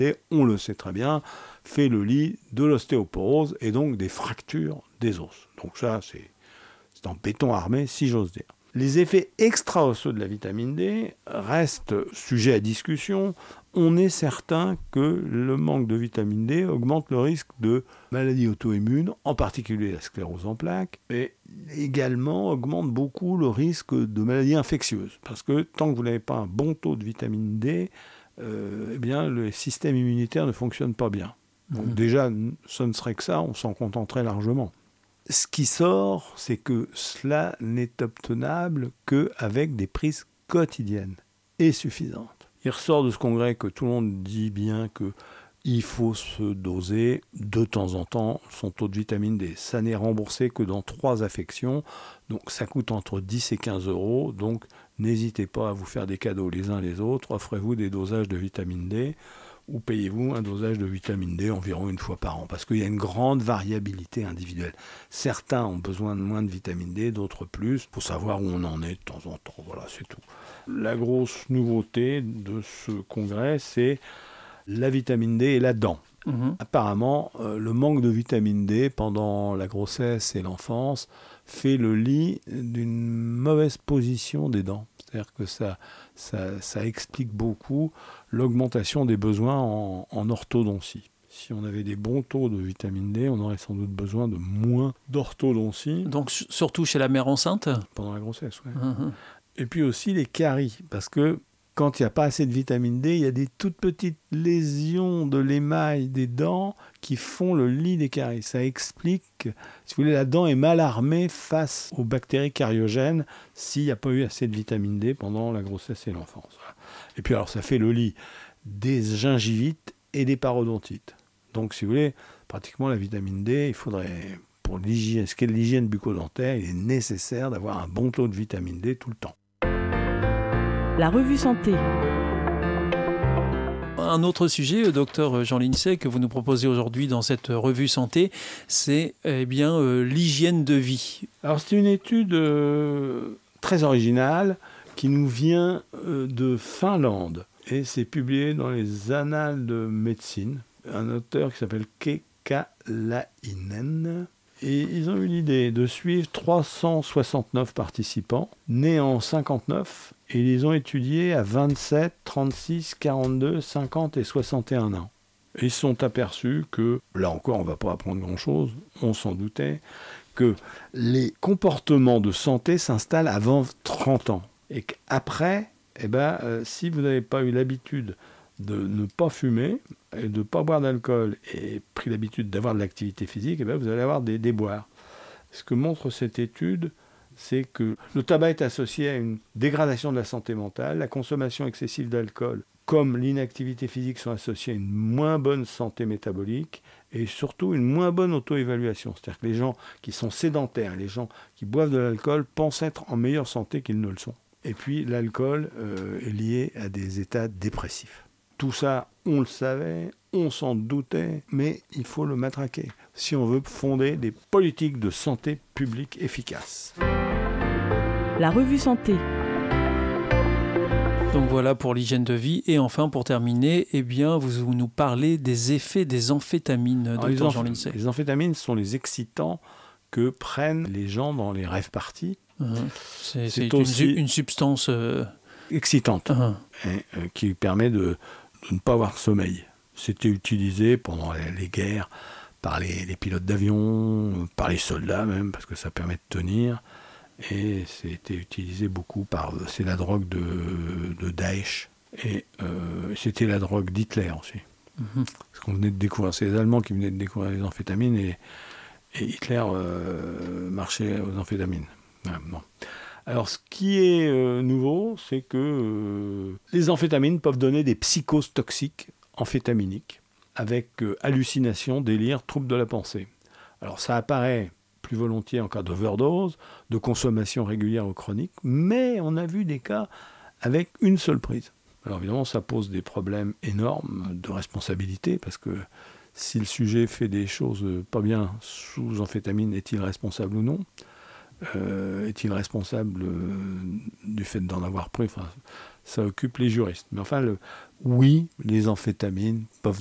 D, on le sait très bien, fait le lit de l'ostéoporose et donc des fractures des os. Donc ça, c'est en béton armé, si j'ose dire. Les effets extra-osseux de la vitamine D restent sujet à discussion. On est certain que le manque de vitamine D augmente le risque de maladies auto-immunes, en particulier la sclérose en plaques, et également augmente beaucoup le risque de maladies infectieuses. Parce que tant que vous n'avez pas un bon taux de vitamine D, eh bien, le système immunitaire ne fonctionne pas bien. Donc déjà, ce ne serait que ça, on s'en contenterait largement. Ce qui sort, c'est que cela n'est obtenable qu'avec des prises quotidiennes et suffisantes. Il ressort de ce congrès que tout le monde dit bien qu'il faut se doser de temps en temps son taux de vitamine D. Ça n'est remboursé que dans 3 affections, donc ça coûte entre 10 et 15 €. Donc n'hésitez pas à vous faire des cadeaux les uns les autres, offrez-vous des dosages de vitamine D. Ou payez-vous un dosage de vitamine D environ 1 fois par an, parce qu'il y a une grande variabilité individuelle. Certains ont besoin de moins de vitamine D, d'autres plus, pour savoir où on en est de temps en temps. Voilà, c'est tout. La grosse nouveauté de ce congrès, c'est la vitamine D et la dent. Apparemment, le manque de vitamine D pendant la grossesse et l'enfance fait le lit d'une mauvaise position des dents. C'est-à-dire que ça explique beaucoup l'augmentation des besoins en orthodontie. Si on avait des bons taux de vitamine D, on aurait sans doute besoin de moins d'orthodontie. Donc surtout chez la mère enceinte ? Pendant la grossesse, oui. Et puis aussi les caries, parce que quand il n'y a pas assez de vitamine D, il y a des toutes petites lésions de l'émail des dents qui font le lit des caries. Ça explique, si vous voulez, la dent est mal armée face aux bactéries cariogènes s'il n'y a pas eu assez de vitamine D pendant la grossesse et l'enfance. Voilà. Et puis alors, ça fait le lit des gingivites et des parodontites. Donc, si vous voulez, pratiquement la vitamine D, il faudrait, pour l'hygiène, ce qu'est l'hygiène bucco-dentaire, il est nécessaire d'avoir un bon taux de vitamine D tout le temps. La revue Santé. Un autre sujet, docteur Jean Lincey, que vous nous proposez aujourd'hui dans cette revue Santé, c'est l'hygiène de vie. Alors c'est une étude très originale qui nous vient de Finlande et c'est publié dans les Annales de médecine. Un auteur qui s'appelle Kekalainen. Et ils ont eu l'idée de suivre 369 participants nés en 59 et ils les ont étudiés à 27, 36, 42, 50 et 61 ans. Et ils se sont aperçus que, là encore on ne va pas apprendre grand-chose, on s'en doutait, que les comportements de santé s'installent avant 30 ans. Et qu'après, si vous n'avez pas eu l'habitude de ne pas fumer et de ne pas boire d'alcool et pris l'habitude d'avoir de l'activité physique, vous allez avoir des déboires. Ce que montre cette étude, c'est que le tabac est associé à une dégradation de la santé mentale, la consommation excessive d'alcool comme l'inactivité physique sont associés à une moins bonne santé métabolique et surtout une moins bonne auto-évaluation. C'est-à-dire que les gens qui sont sédentaires, les gens qui boivent de l'alcool pensent être en meilleure santé qu'ils ne le sont. Et puis l'alcool est lié à des états dépressifs. Tout ça, on le savait, on s'en doutait, mais il faut le matraquer si on veut fonder des politiques de santé publique efficaces. La revue Santé. Donc voilà pour l'hygiène de vie. Et enfin, pour terminer, vous nous parlez des effets des amphétamines, docteur Jean Lincey. Les amphétamines sont les excitants que prennent les gens dans les rave parties. C'est aussi une substance excitante qui permet de ne pas avoir sommeil. C'était utilisé pendant les guerres par les pilotes d'avion, par les soldats même, parce que ça permet de tenir. Et c'était utilisé beaucoup c'est la drogue de Daesh. Et c'était la drogue d'Hitler aussi. Parce qu'on venait de découvrir, c'est les Allemands qui venaient de découvrir les amphétamines et Hitler marchait aux amphétamines. Voilà, bon. Alors, ce qui est nouveau, c'est que les amphétamines peuvent donner des psychoses toxiques amphétaminiques avec hallucinations, délires, troubles de la pensée. Alors, ça apparaît plus volontiers en cas d'overdose, de consommation régulière ou chronique, mais on a vu des cas avec une seule prise. Alors, évidemment, ça pose des problèmes énormes de responsabilité parce que si le sujet fait des choses pas bien sous amphétamine, est-il responsable ou non ? Est-il responsable du fait d'en avoir pris ? Ça occupe les juristes. Mais enfin, oui, les amphétamines peuvent